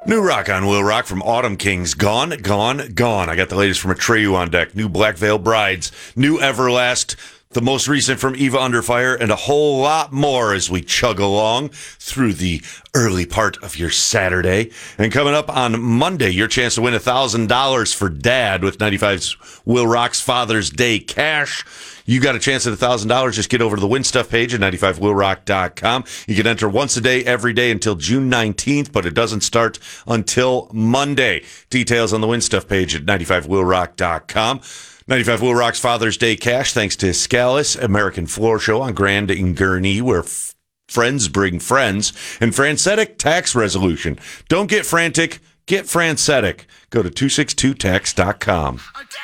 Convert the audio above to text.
New rock on Will Rock from Autumn Kings. Gone, gone, gone. I got the latest from Atreyu on deck. New Black Veil Brides. New Everlast. The most recent from Eva Under Fire, and a whole lot more as we chug along through the early part of your Saturday. And coming up on Monday, your chance to win $1,000 for Dad with 95's Will Rock's Father's Day Cash. You got a chance at $1,000. Just get over to the Win Stuff page at 95willrock.com. You can enter once a day, every day until June 19th, but it doesn't start until Monday. Details on the Win Stuff page at 95willrock.com. 95 Will Rock's Father's Day Cash, thanks to Scalise, American Floor Show on Grand and Gurney, where friends bring friends, and Francetic Tax Resolution. Don't get frantic, get Francetic. Go to 262tax.com.